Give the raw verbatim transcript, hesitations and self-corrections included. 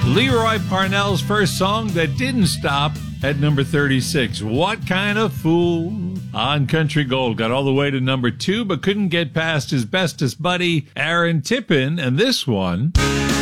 Leroy Parnell's first song that didn't stop at number thirty-six. What Kind of Fool? On Country Gold. Got all the way to number two, but couldn't get past his bestest buddy, Aaron Tippin. And this one...